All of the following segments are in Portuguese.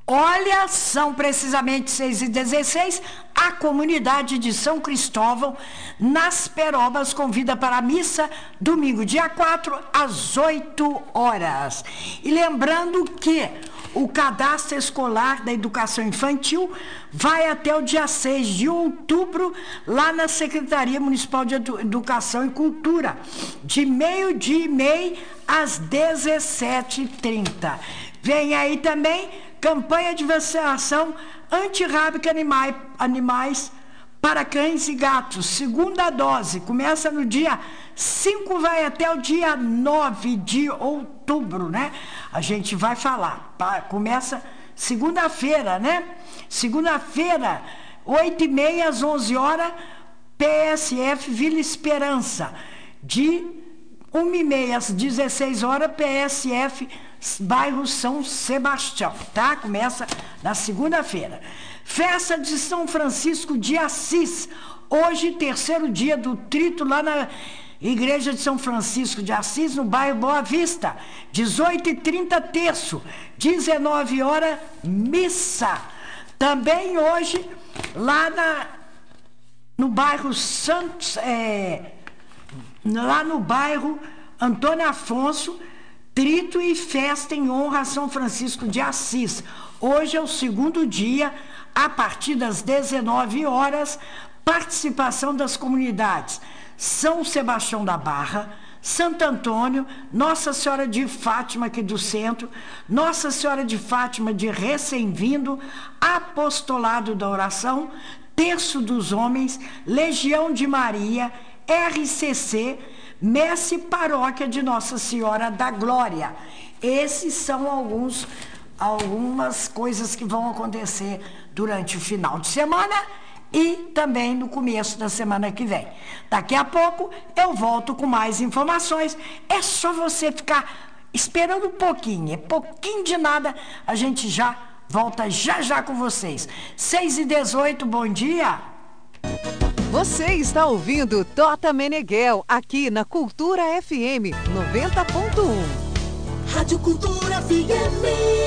Olha, são precisamente 6h16, a comunidade de São Cristóvão, nas Perobas, convida para a missa, domingo, dia 4, às 8 horas. E lembrando que o cadastro escolar da educação infantil vai até o dia 6 de outubro, lá na Secretaria Municipal de Educação e Cultura, de 12h30 às 17h30. Vem aí também campanha de vacinação antirrábica animais para cães e gatos. Segunda dose, começa no dia 5, vai até o dia 9 de outubro, né? A gente vai falar. Começa segunda-feira, né? Segunda-feira, 8h30 às 11 horas, PSF Vila Esperança. De 1h30 às 16 horas, PSF bairro São Sebastião, tá? Começa na segunda-feira. Festa de São Francisco de Assis, hoje, terceiro dia do trito lá na Igreja de São Francisco de Assis, no bairro Boa Vista. 18h30, terço, 19 horas, missa. Também hoje, lá no bairro Santos, lá no bairro Antônio Afonso, trito e festa em honra a São Francisco de Assis. Hoje é o segundo dia, a partir das 19 horas, participação das comunidades São Sebastião da Barra, Santo Antônio, Nossa Senhora de Fátima aqui do centro, Nossa Senhora de Fátima de Recém-Vindo, Apostolado da Oração, Terço dos Homens, Legião de Maria, RCC, Messe Paróquia de Nossa Senhora da Glória. Esses são algumas coisas que vão acontecer durante o final de semana e também no começo da semana que vem. Daqui a pouco eu volto com mais informações. É só você ficar esperando um pouquinho, é pouquinho de nada, a gente já volta já com vocês. 6h18, bom dia. Você está ouvindo Tota Meneghel, aqui na Cultura FM 90.1. Rádio Cultura FM.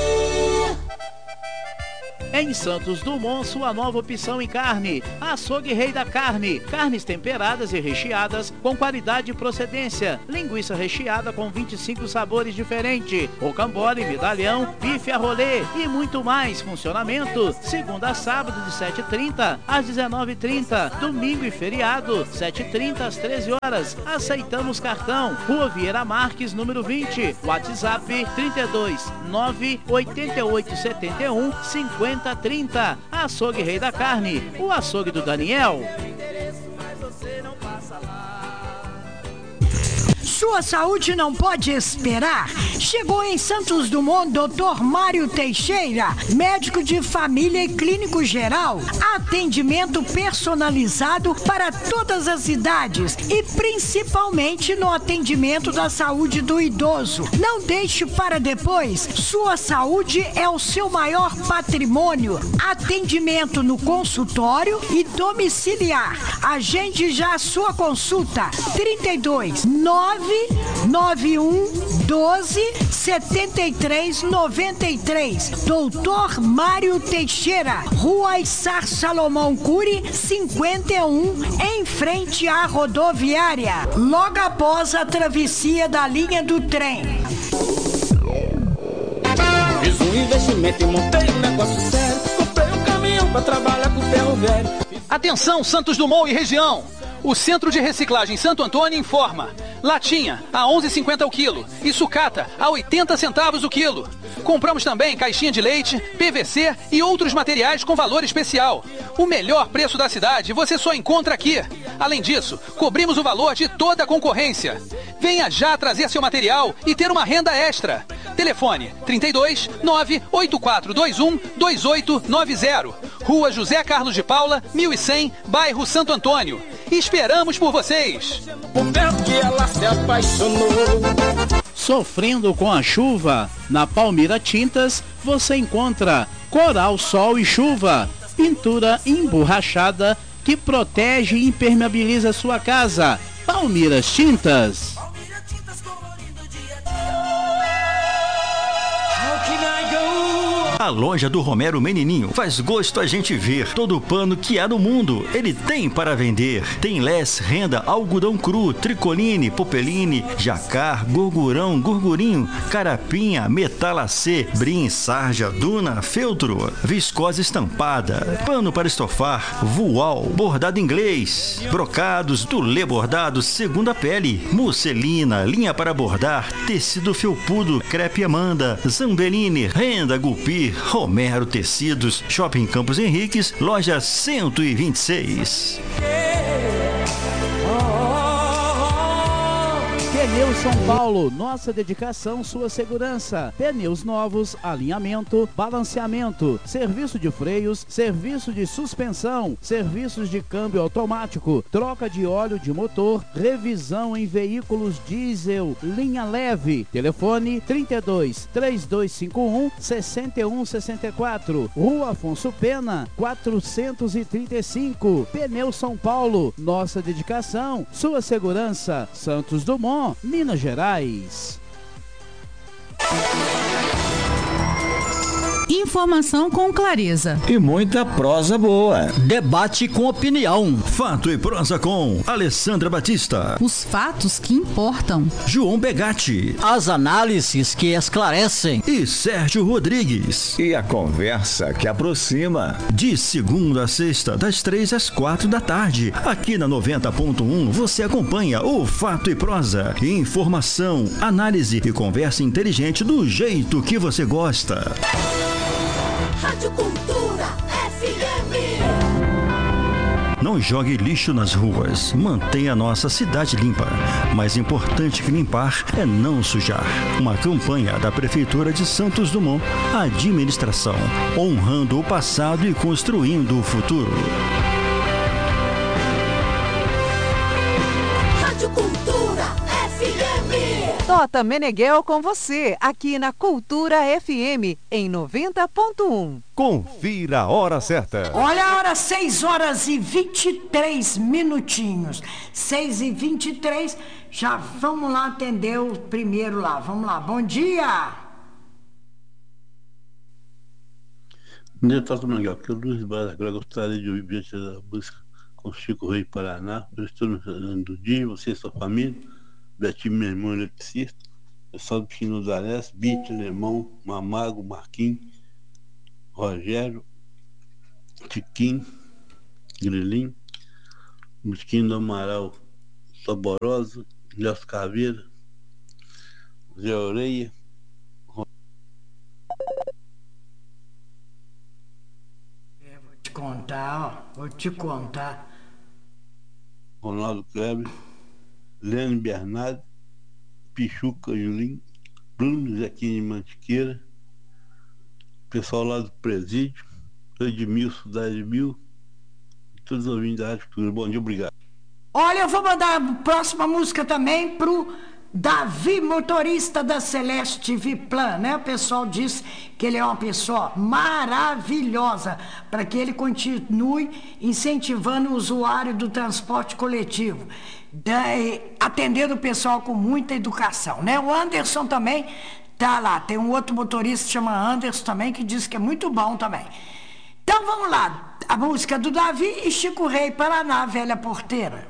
Em Santos Dumont, sua nova opção em carne. Açougue Rei da Carne. Carnes temperadas e recheadas com qualidade e procedência. Linguiça recheada com 25 sabores diferentes. Rocambole, medalhão, bife a rolê e muito mais. Funcionamento segunda a sábado de 7h30 às 19h30. Domingo e feriado, 7h30 às 13 horas. Aceitamos cartão. Rua Vieira Marques, número 20. WhatsApp 32 98871 5030. Açougue Rei da Carne, o açougue do Daniel. Sua saúde não pode esperar. Chegou em Santos Dumont Dr. Mário Teixeira, médico de família e clínico geral. Atendimento personalizado para todas as idades e principalmente no atendimento da saúde do idoso. Não deixe para depois. Sua saúde é o seu maior patrimônio. Atendimento no consultório e domiciliar. Agende já a sua consulta. 32 991 12 73 93. Doutor Mário Teixeira, Rua Issar Salomão Cury, 51, em frente à rodoviária, logo após a travessia da linha do trem. Fiz um investimento e montei um negócio sério. Comprei um caminhão pra trabalhar com ferro velho. Atenção, Santos Dumont e região. O Centro de Reciclagem Santo Antônio informa: latinha a 11,50 o quilo e sucata a 80 centavos o quilo. Compramos também caixinha de leite, PVC e outros materiais com valor especial. O melhor preço da cidade você só encontra aqui. Além disso, cobrimos o valor de toda a concorrência. Venha já trazer seu material e ter uma renda extra. Telefone 32 98421 2890. Rua José Carlos de Paula, 1100, bairro Santo Antônio. Esperamos por vocês. Por perto que ela se apaixonou. Sofrendo com a chuva? Na Palmira Tintas você encontra Coral, Sol e Chuva. Pintura emborrachada que protege e impermeabiliza sua casa. Palmiras Tintas. A loja do Romero Menininho faz gosto a gente ver. Todo o pano que há no mundo, ele tem para vender. Tem lés, renda, algodão cru, tricoline, popeline, jacar, gorgurão, gorgurinho, carapinha, metalacê, brim, sarja, duna, feltro, viscose estampada, pano para estofar, voal, bordado inglês, brocados, dulê bordado, segunda pele, musselina, linha para bordar, tecido felpudo, crepe Amanda, Zambeline, renda Gupi, Romero Tecidos, Shopping Campos Henriques, loja 126. Pneus São Paulo, nossa dedicação, sua segurança. Pneus novos, alinhamento, balanceamento, serviço de freios, serviço de suspensão, serviços de câmbio automático, troca de óleo de motor, revisão em veículos diesel, linha leve. Telefone 32 3251 6164, Rua Afonso Pena 435. Pneus São Paulo, nossa dedicação, sua segurança. Santos Dumont, Minas Gerais. Informação com clareza e muita prosa boa. Debate com opinião. Fato e prosa com Alessandra Batista. Os fatos que importam. João Begatti. As análises que esclarecem. E Sérgio Rodrigues. E a conversa que aproxima. De segunda a sexta, das 3 às 4 da tarde. Aqui na 90.1 você acompanha o Fato e Prosa. Informação, análise e conversa inteligente do jeito que você gosta. Rádio Cultura FM. Não jogue lixo nas ruas. Mantenha a nossa cidade limpa. Mais importante que limpar é não sujar. Uma campanha da Prefeitura de Santos Dumont. Administração, honrando o passado e construindo o futuro. Rádio Cultura FM. Tota Meneghel com você, aqui na Cultura FM, em 90.1. Confira a hora certa. Olha a hora, 6 horas e 23 minutinhos. 6h23, já vamos lá atender o primeiro lá. Vamos lá, bom dia. Bom dia, Tota Meneghel, aqui é o Luiz Barra. Agora gostaria de ouvir a música com Chico Rei Paraná. Eu estou no Fernando do Dia, você e sua família. Betinho, meu irmão eletricista, pessoal do Chino Zarés, Bite, Alemão, Mamago, Marquinhos, Rogério, Tiquinho, Grilinho, Mosquinho do Amaral, Saborosa, Nelson Caveira, Zé Oreia. Vou te contar, vou te contar. Ronaldo Kleber, Lene Bernardo, Pichuca Julinho, Bruno Zequinha de Mantiqueira, pessoal lá do presídio, Edmilson da Edmil, todos os ouvintes da Rádio Cultura. Bom dia, obrigado. Olha, eu vou mandar a próxima música também pro Davi, motorista da Celeste Viplan, né? O pessoal diz que ele é uma pessoa maravilhosa, para que ele continue incentivando o usuário do transporte coletivo, atendendo o pessoal com muita educação, né? O Anderson também tá lá, tem um outro motorista que chama Anderson também, que diz que é muito bom também. Então vamos lá, a música do Davi e Chico Rei, Paraná, Velha Porteira.